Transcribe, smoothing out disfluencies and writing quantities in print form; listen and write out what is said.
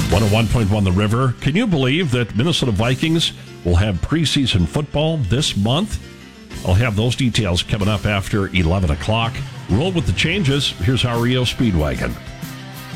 101.1 The River. Can you believe that Minnesota Vikings will have preseason football this month? I'll have those details coming up after 11 o'clock. Roll with the changes. Here's our Rio Speedwagon.